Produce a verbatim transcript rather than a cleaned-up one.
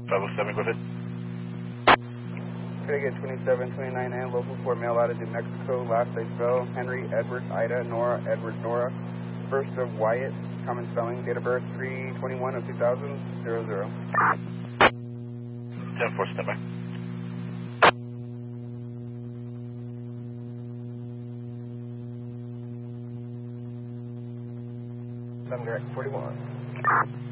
five oh seven, go ahead. Could I get twenty-seven twenty-nine and local for mail out of New Mexico, last name spell, Henry, Edward, Ida, Nora, Edward, Nora, first of Wyatt, common spelling, date of birth three twenty-one of two thousand, zero zero. ten four, stand by. I'm direct forty-one.